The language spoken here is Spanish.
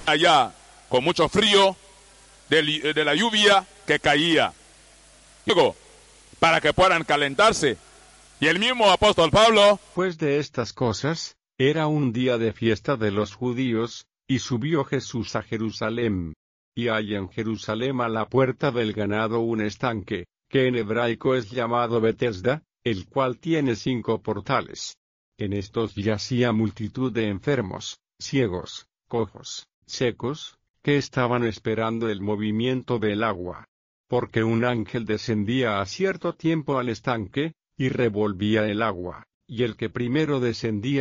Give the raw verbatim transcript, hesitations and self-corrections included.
allá con mucho frío de, de la lluvia que caía. Luego, para que puedan calentarse. Y el mismo apóstol Pablo, pues de estas cosas, era un día de fiesta de los judíos, y subió Jesús a Jerusalén. Y hay en Jerusalén a la puerta del ganado un estanque, que en hebraico es llamado Betesda, el cual tiene cinco portales. En estos yacía multitud de enfermos, ciegos, cojos, secos, que estaban esperando el movimiento del agua. Porque un ángel descendía a cierto tiempo al estanque, y revolvía el agua, y el que primero descendía